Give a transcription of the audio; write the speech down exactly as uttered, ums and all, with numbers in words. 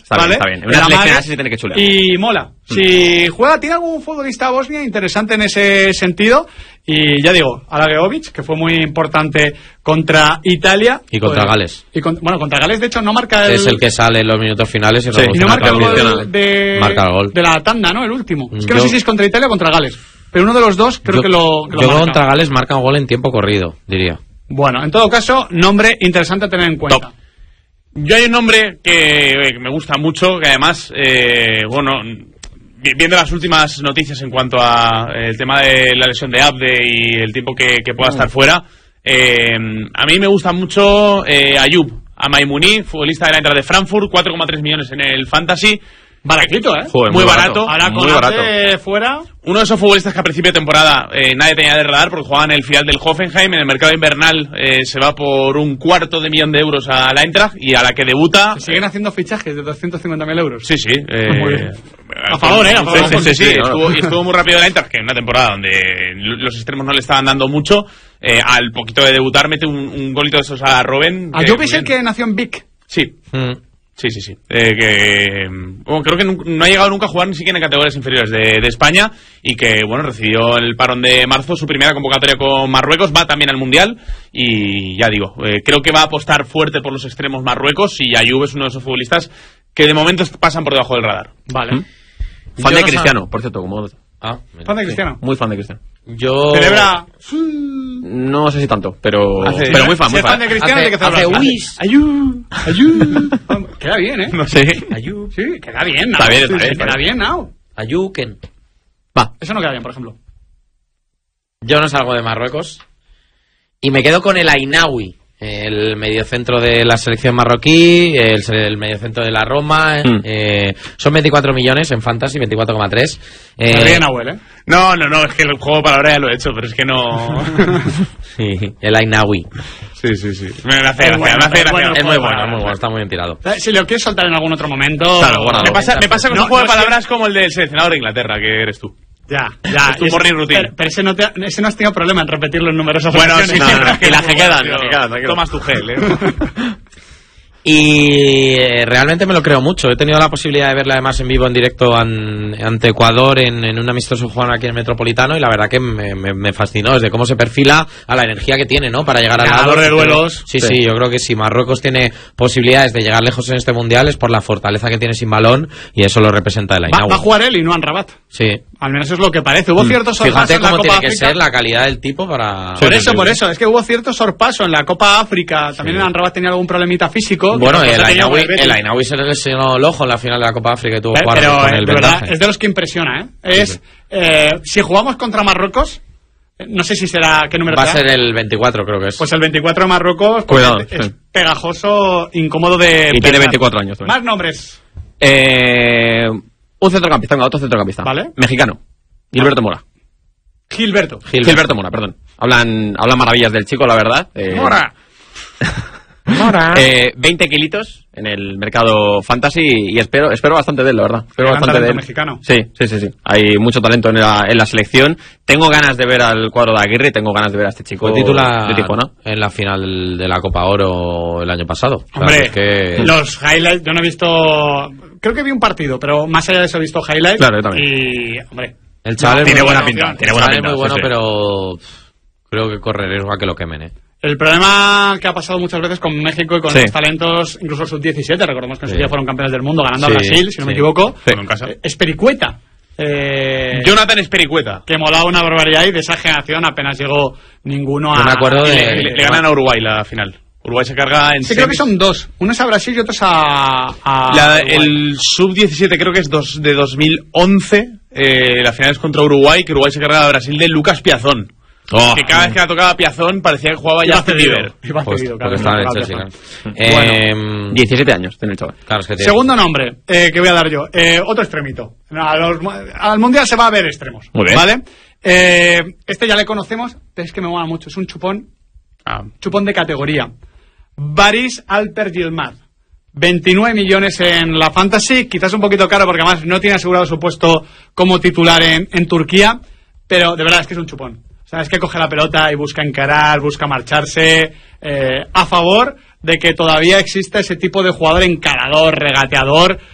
Está ¿vale? bien, está bien. En una selección así se tiene que chulear. Y mola. Si juega, tiene algún futbolista Bosnia interesante en ese sentido. Y ya digo, Alageovic, que fue muy importante contra Italia. Y contra pues, Gales. Y con, bueno, contra Gales, de hecho, no marca el... Es el que sale en los minutos finales y, sí, y no marca el gol de, marca el gol de la tanda, ¿no? El último. Es que yo, no sé si es contra Italia o contra Gales. Pero uno de los dos creo yo, que lo, que lo yo marca. contra Gales marca un gol en tiempo corrido, diría. Bueno, en todo caso, nombre interesante a tener en cuenta. Top. Yo hay un nombre que, que me gusta mucho, que además, eh, bueno, viendo las últimas noticias en cuanto a el tema de la lesión de Abde y el tiempo que, que pueda estar fuera, eh, a mí me gusta mucho eh, Ayub Amaimuni, futbolista de la Eintracht de Frankfurt, cuatro coma tres millones en el Fantasy. Baratito, ¿eh? Joder, muy, muy barato. Ahora con muy barato. fuera... Uno de esos futbolistas que a principio de temporada eh, nadie tenía de radar porque jugaba en el filial del Hoffenheim. En el mercado invernal eh, se va por un cuarto de millón de euros a la Eintracht y a la que debuta... ¿Se siguen haciendo fichajes de doscientos cincuenta mil euros? Sí, sí. Eh, muy bien. A favor, ¿eh? A favor. Sí, sí, sí. sí. Estuvo, y estuvo muy rápido la Eintracht, que en una temporada donde los extremos no le estaban dando mucho, eh, al poquito de debutar mete un, un golito de esos a Robben. Ayub es el que nació en Vic. Sí. Mm. Sí, sí, sí. Eh, que bueno, creo que no, no ha llegado nunca a jugar ni siquiera en categorías inferiores de, de España y que, bueno, recibió el parón de marzo, su primera convocatoria con Marruecos, va también al Mundial y ya digo, eh, creo que va a apostar fuerte por los extremos Marruecos y Ayub es uno de esos futbolistas que de momento pasan por debajo del radar. Vale. ¿Mm? Fan Yo de no Cristiano, sab... por cierto, como... Ah, fan de Cristiano. Sí, muy fan de Cristiano. Yo... Celebra... No sé si tanto, pero, hace, pero muy fan, muy fan. fan de Cristiano hace, de que hace Uis. Ayú, ayú. Queda bien, ¿eh? No sé. Ayú. Sí, queda bien, ¿no? Está bien, está sí, bien. Queda bien, ¿no? Ayuken. Va. Eso no queda bien, por ejemplo. Yo no salgo de Marruecos y me quedo con el Ainaoui, el mediocentro de la selección marroquí, el, el mediocentro de la Roma. Mm. Eh, son veinticuatro millones en Fantasy, veinticuatro coma tres. Eh, bien, Abuel, ¿eh? No, no, no, es que el juego para ahora ya lo he hecho, pero es que no... sí, el Ainaoui. Sí, sí, sí. Me hace gracia, me hace gracia. Es muy bueno, es muy bueno, está muy bien tirado. Si lo quieres soltar en algún otro momento... Claro, bueno, me pasa, me pasa con no, un juego no de palabras que... como el del seleccionador de Inglaterra, que eres tú. Ya, ya. Es tu morning routine. Pero, pero ese, no te, ese no has tenido problema en repetirlo en numerosas bueno, ocasiones. Bueno, sí, no, no, no, y las que quedan, las que quedan. Tomas tu gel, ¿eh? Y eh, realmente me lo creo mucho. He tenido la posibilidad de verla además en vivo, en directo an, ante Ecuador en, en un amistoso juego aquí en el Metropolitano y la verdad que me, me, me fascinó desde cómo se perfila a la energía que tiene, ¿no? Para llegar al lado de duelos. Sí, sí, sí, yo creo que si Marruecos tiene posibilidades de llegar lejos en este mundial es por la fortaleza que tiene sin balón y eso lo representa el Ainaoui. Va, va a jugar él y no Rabat. Sí. Al menos es lo que parece. Hubo ciertos sorpasos en la Copa Fíjate cómo tiene que África. ser la calidad del tipo para... Por eso, por eso. Es que hubo cierto sorpaso en la Copa África. También sí. Rabat tenía algún problemita físico. Bueno, el Ainaoui, el Ainaoui se le lesionó el ojo en la final de la Copa África y tuvo que jugar pero, con el de verdad, vendaje. es de los que impresiona, ¿eh? Es, sí, sí. Eh, si jugamos contra Marruecos, no sé si será... ¿Qué número va será? a ser el veinticuatro, creo que es. Pues el veinticuatro de Marruecos. Cuidado. Es, es pegajoso, incómodo de... Y pensar. tiene veinticuatro años. También. Más nombres. Eh, un centrocampista, venga, otro centrocampista. Vale. Mexicano. Gilberto Mora. Gilberto. Gilberto. Gilberto Mora, perdón. Hablan, hablan maravillas del chico, la verdad. Eh, Mora. Mora. Eh, veinte kilitos en el mercado fantasy y espero espero bastante de él, la verdad. Espero Gran bastante de él. Mexicano. Sí, sí, sí, sí. Hay mucho talento en la, en la selección. Tengo ganas de ver al cuadro de Aguirre y tengo ganas de ver a este chico titular de Tijuana en la final de la Copa Oro el año pasado. Hombre, claro, es que... los highlights, yo no he visto... Creo que vi un partido, pero más allá de eso he visto highlights. Claro, yo también. Y, hombre... El chaval no, es tiene muy buena bueno, pinta. Tiene buena pinta. Es muy bueno, sí, sí. pero creo que corre riesgo a que lo quemen, ¿eh? El problema que ha pasado muchas veces con México y con sí. los talentos, incluso el sub diecisiete, recordemos que en sí. su día fueron campeones del mundo ganando sí, a Brasil, si sí. no me equivoco. Sí. En casa. Espericueta. Eh, Jonathan Espericueta. Que molaba una barbaridad y de esa generación apenas llegó ninguno a... Yo me acuerdo de... Le, le, le ganan a Uruguay la final. Uruguay se carga en... Sí, creo que son dos. Uno es a Brasil y otro es a... a la, el sub diecisiete creo que es dos, de dos mil once. Eh, la final es contra Uruguay, que Uruguay se carga a Brasil de Lucas Piazón. Oh, que cada vez que la tocaba Piazón parecía que jugaba ya River. Pues, porque estaba en Chelsea. Bueno, eh, diecisiete años tiene el chaval. Claro, es que tiene... Segundo nombre eh, que voy a dar yo. Eh, otro extremito. A los, al Mundial se va a ver extremos. Muy bien. ¿Vale? Eh, este ya le conocemos, pero es que me mola mucho. Es un chupón. Ah. Chupón de categoría. Baris Alper Yilmaz. veintinueve millones en la Fantasy. Quizás un poquito caro porque además no tiene asegurado su puesto como titular en, en Turquía. Pero de verdad es que es un chupón. O sea, es que coge la pelota y busca encarar, busca marcharse, eh, a favor de que todavía exista ese tipo de jugador encarador, regateador,